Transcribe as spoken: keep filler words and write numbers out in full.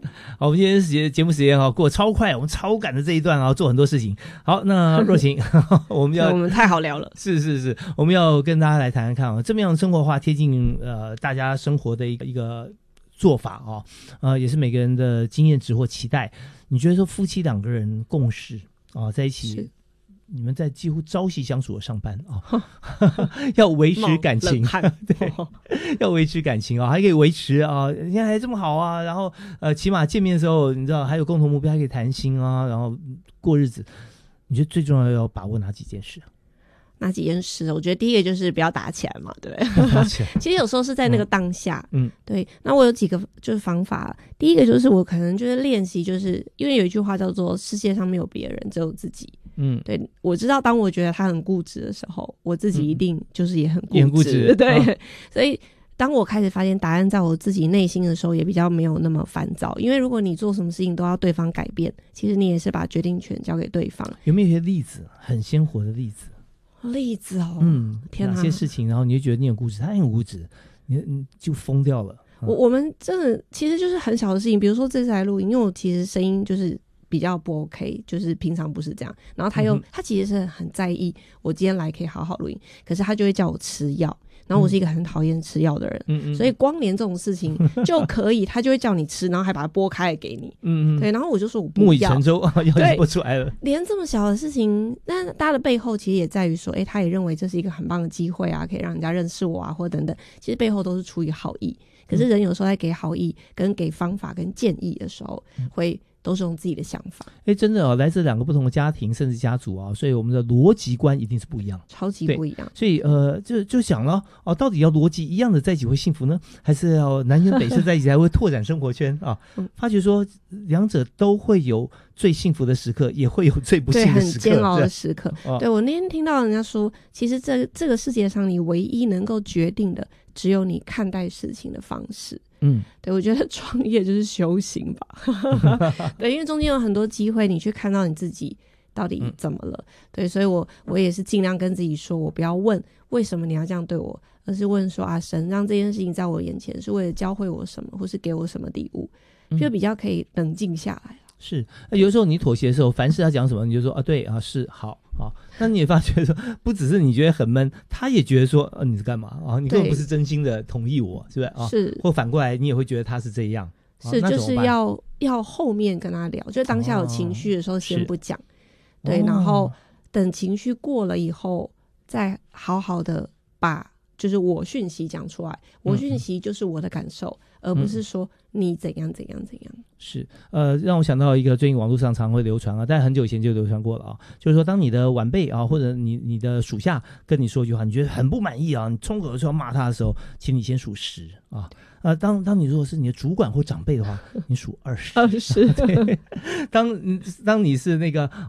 好，我们今天节节目时间啊过超快，我们超赶的这一段啊做很多事情。好，那若晴我们要我们太好聊了， 是是是，我们要跟大家来谈谈看啊，这么样生活化贴近呃大家生活的一个一个做法啊，呃也是每个人的经验值或期待。你觉得说夫妻两个人共事啊在一起，你们在几乎朝夕相处的上班啊，要维持感情，对，要维持感情啊，还可以维持啊，现在还这么好啊，然后呃，起码见面的时候，你知道还有共同目标，还可以谈心啊，然后过日子。你觉得最重要要把握哪几件事？ 哪几件事？我觉得第一个就是不要打起来嘛，对不对？其实有时候是在那个当下，嗯，对。那我有几个就是方法，第一个就是我可能就是练习，就是因为有一句话叫做"世界上没有别人，只有自己"。嗯，对，我知道当我觉得他很固执的时候，我自己一定就是也很固执， 也很固执对、 啊。 所以当我开始发现答案在我自己内心的时候，也比较没有那么烦躁。因为如果你做什么事情都要对方改变，其实你也是把决定权交给对方。 有没有一些例子，很鲜活的例子？ 例子哦， 嗯， 天哪， 哪些事情，然后你就觉得你很固执，他很固执，你你就疯掉了。 嗯、我我们真的其实就是很小的事情，比如说这次来录音，因为我其实声音就是比较不 OK， 就是平常不是这样。然后他又、嗯、他其实是很在意我今天来可以好好录音，可是他就会叫我吃药。然后我是一个很讨厌吃药的人、嗯、所以光连这种事情就可以他就会叫你吃，然后还把它剥开来给你。嗯，对，然后我就说我不要， 木已成舟啊，药就剥出来了。 连这么小的事情，那大家的背后其实也在于说，哎，他也认为这是一个很棒的机会啊，可以让人家认识我啊，或等等，其实背后都是出于好意。可是人有时候在给好意跟给方法跟建议的时候，会都是用自己的想法。 哎，真的哦，来自两个不同的家庭甚至家族啊，所以我们的逻辑观一定是不一样， 超级不一样。 所以呃，就就想了哦，到底要逻辑一样的在一起会幸福呢，还是要南辕北辙在一起才会拓展生活圈啊？嗯、发觉说两者都会有最幸福的时刻，也会有最不幸的时刻， 对，很煎熬的时刻。哦、对，我那天听到人家说，其实这这个世界上你唯一能够决定的，只有你看待事情的方式。嗯，对，我觉得创业就是修行吧。对，因为中间有很多机会，你去看到你自己到底怎么了。嗯、对，所以我我也是尽量跟自己说，我不要问为什么你要这样对我，而是问说啊，神让这件事情在我眼前是为了教会我什么，或是给我什么礼物，就比较可以冷静下来。 是，有的时候你妥协的时候，凡事他讲什么，你就说啊，对啊，是好啊。那你也发觉说，不只是你觉得很闷，他也觉得说，啊，你是干嘛啊？你根本不是真心的同意我，是不是啊？是。或反过来，你也会觉得他是这样。 是，啊、就是要要后面跟他聊，就当下有情绪的时候先不讲，哦、对，然后等情绪过了以后，再好好的把就是我讯息讲出来。我讯息就是我的感受，嗯、而不是说你怎样怎样怎样。 是，呃，让我想到一个最近网络上常会流传啊，但很久以前就流传过了啊，就是说，当你的晚辈啊，或者你你的属下跟你说一句话，你觉得很不满意啊，你冲口而出要骂他的时候，请你先数十啊。呃，当当你如果是你的主管或长辈的话，你数二十，二十。对，当当你是那个